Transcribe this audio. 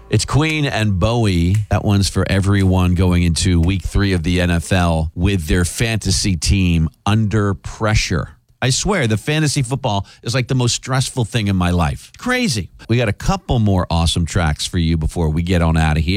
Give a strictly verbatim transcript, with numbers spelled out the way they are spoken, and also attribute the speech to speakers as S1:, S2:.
S1: It's Queen and Bowie. That one's for everyone going into week three of the N F L with their fantasy team under pressure. I swear, the fantasy football is like the most stressful thing in my life. Crazy. We got a couple more awesome tracks for you before we get on out of here.